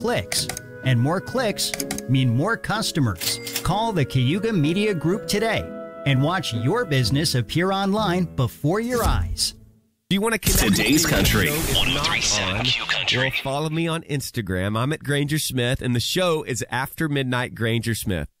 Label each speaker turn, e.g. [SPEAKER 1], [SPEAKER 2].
[SPEAKER 1] clicks. And more clicks mean more customers. Call the Cayuga Media Group today and watch your business appear online before your eyes.
[SPEAKER 2] Do you want to connect?
[SPEAKER 3] Today's Country.
[SPEAKER 2] 1037 Q Country. Well, follow me on Instagram. I'm at Granger Smith, and the show is After Midnight Granger Smith.